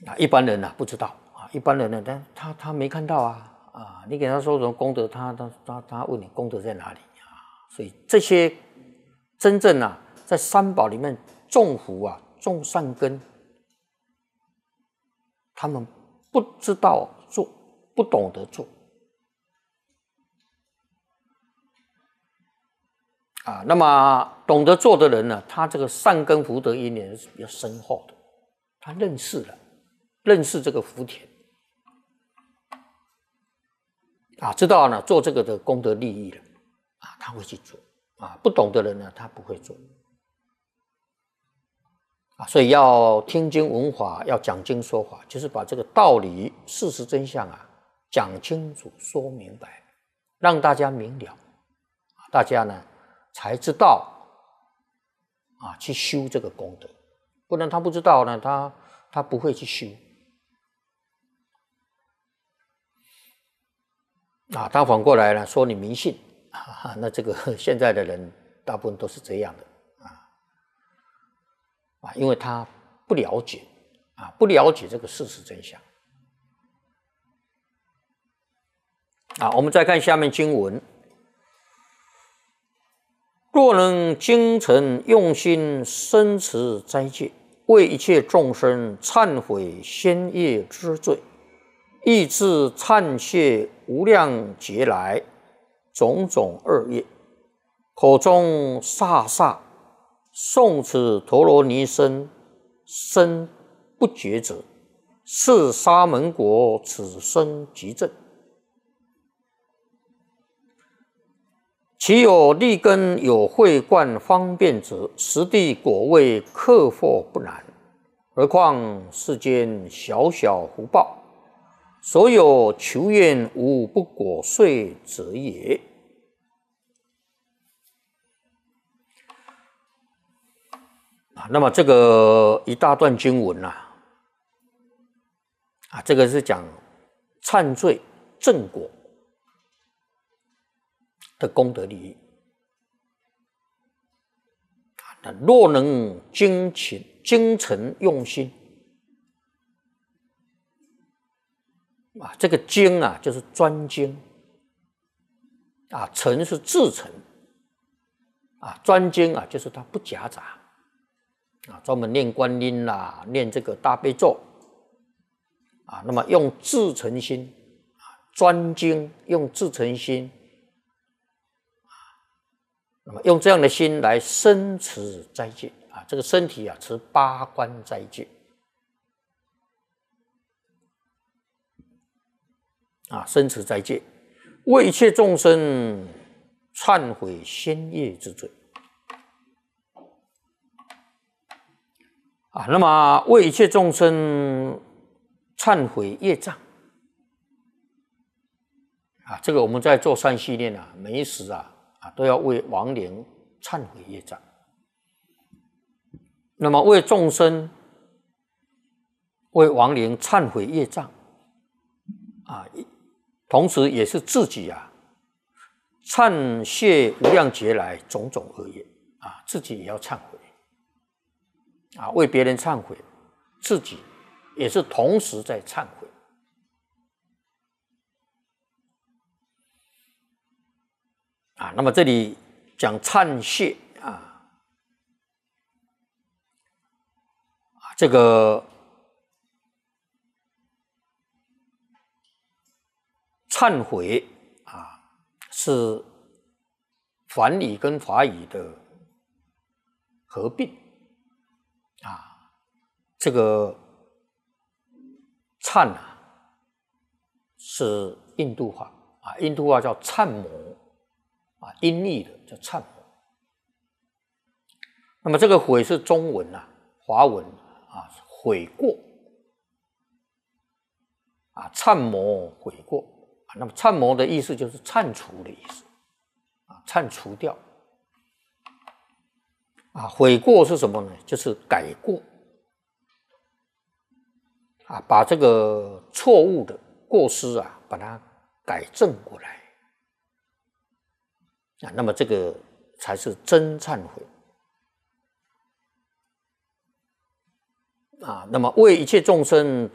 一般人不知道一般人呢，他没看到你给他说什么功德，他问你功德在哪里所以这些真正在三宝里面种福种善根，他们不知道做，不懂得做那么懂得做的人呢，他这个善根福德因缘是比较深厚的，他认识这个福田知道呢做这个的功德利益了他会去做不懂的人呢，他不会做所以要听经闻法，要讲经说法，就是把这个道理、事实真相讲清楚、说明白，让大家明了，大家呢才知道去修这个功德，不然他不知道呢，他不会去修他反过来呢说你迷信那这个现在的人大部分都是这样的因为他不了解这个事实真相我们再看下面经文：若能精诚用心，深持斋戒，为一切众生忏悔先业之罪，亦自忏谢无量劫来种种恶业，口中飒飒诵此陀罗尼僧身不觉者，是沙门果此生即证。其有利根有慧观方便者，实地果位克获不难。何况世间小小福报，所有求愿无不果遂者也。那么这个一大段经文这个是讲忏罪正果的功德利益若能精诚用心这个精就是专精诚是至诚专精就是它不夹杂专门念观音念这个大悲咒那么用至诚心专精，用至诚心那么用这样的心来深持斋戒这个身体持八关斋戒深持斋戒，为一切众生忏悔先业之罪那么为一切众生忏悔业障这个我们在做善系念每一时都要为亡灵忏悔业障。那么为众生为亡灵忏悔业障同时也是自己忏谢无量劫来种种恶业自己也要忏悔为别人忏悔，自己也是同时在忏悔那么这里讲忏谢这个忏悔是梵语跟法语的合并这个忏是印度话印度话叫忏摩音译的叫忏摩。那么这个悔是中文华文悔过忏摩悔过那么忏摩的意思就是忏除的意思忏除掉悔过是什么呢？就是改过把这个错误的过失把它改正过来那么这个才是真忏悔那么为一切众生